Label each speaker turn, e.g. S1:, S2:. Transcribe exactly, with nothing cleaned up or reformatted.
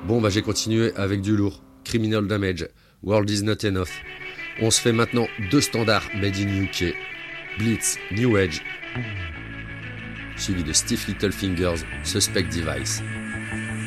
S1: Bon bah j'ai continué avec du lourd. Criminal Damage, World is not enough. On se fait maintenant deux standards made in U K. Blitz, New Age, suivi de Stiff Little Fingers, Suspect Device.